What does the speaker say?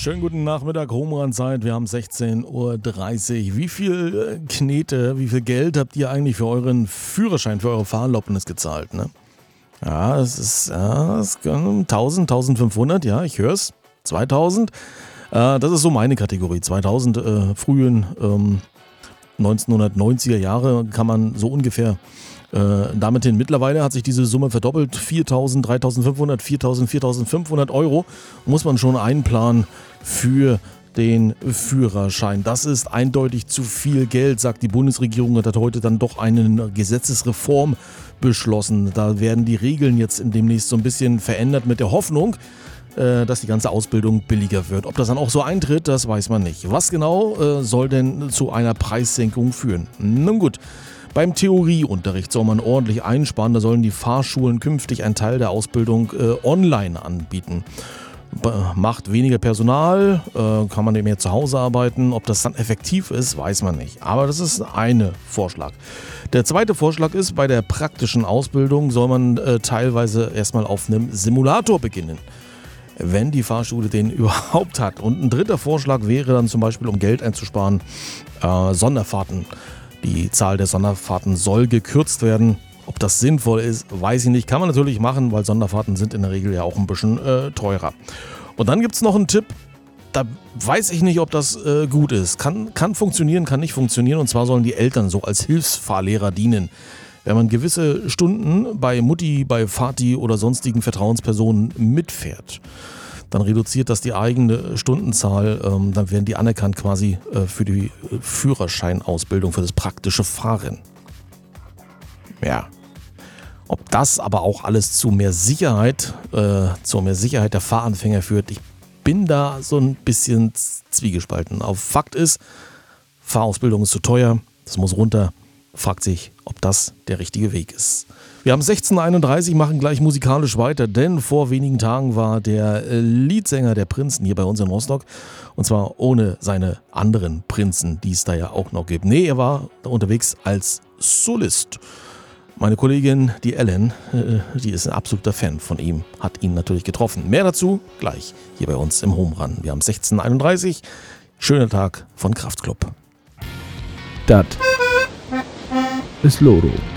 Schönen guten Nachmittag, Homerun-Zeit. Wir haben 16:30 Uhr. Wie viel Knete, wie viel Geld habt ihr eigentlich für euren Führerschein, für eure Fahrerlaubnis gezahlt? Ne? Ja, es ist 1000, 1500, ja, ich höre es. 2000. Das ist so meine Kategorie. 2000, frühen 1990er Jahre kann man so ungefähr damit hin. Mittlerweile hat sich diese Summe verdoppelt. 4.000, 3.500, 4.000, 4.500 Euro muss man schon einplanen für den Führerschein. Das ist eindeutig zu viel Geld, sagt die Bundesregierung, und hat heute dann doch eine Gesetzesreform beschlossen. Da werden die Regeln jetzt demnächst so ein bisschen verändert mit der Hoffnung, dass die ganze Ausbildung billiger wird. Ob das dann auch so eintritt, das weiß man nicht. Was genau soll denn zu einer Preissenkung führen? Nun gut. Beim Theorieunterricht soll man ordentlich einsparen, da sollen die Fahrschulen künftig einen Teil der Ausbildung online anbieten. Macht weniger Personal, kann man eben mehr zu Hause arbeiten. Ob das dann effektiv ist, weiß man nicht. Aber das ist ein Vorschlag. Der zweite Vorschlag ist, bei der praktischen Ausbildung soll man teilweise erstmal auf einem Simulator beginnen, wenn die Fahrschule den überhaupt hat. Und ein dritter Vorschlag wäre dann zum Beispiel, um Geld einzusparen, Sonderfahrten. Die Zahl der Sonderfahrten soll gekürzt werden. Ob das sinnvoll ist, weiß ich nicht. Kann man natürlich machen, weil Sonderfahrten sind in der Regel ja auch ein bisschen teurer. Und dann gibt es noch einen Tipp, da weiß ich nicht, ob das gut ist. Kann funktionieren, kann nicht funktionieren. Und zwar sollen die Eltern so als Hilfsfahrlehrer dienen. Wenn man gewisse Stunden bei Mutti, bei Vati oder sonstigen Vertrauenspersonen mitfährt, dann reduziert das die eigene Stundenzahl, dann werden die anerkannt quasi für die Führerscheinausbildung, für das praktische Fahren. Ja, ob das aber auch alles zu mehr Sicherheit der Fahranfänger führt, ich bin da so ein bisschen zwiegespalten. Auf Fakt ist, Fahrausbildung ist zu teuer, das muss runter, fragt sich, ob das der richtige Weg ist. Wir haben 16:31 Uhr, machen gleich musikalisch weiter, denn vor wenigen Tagen war der Leadsänger der Prinzen hier bei uns in Rostock, und zwar ohne seine anderen Prinzen, die es da ja auch noch gibt. Nee, er war unterwegs als Solist. Meine Kollegin, die Ellen, die ist ein absoluter Fan von ihm, hat ihn natürlich getroffen. Mehr dazu gleich hier bei uns im Homerun. Wir haben 16:31 Uhr, schöner Tag von Kraftklub. Das ist Loro.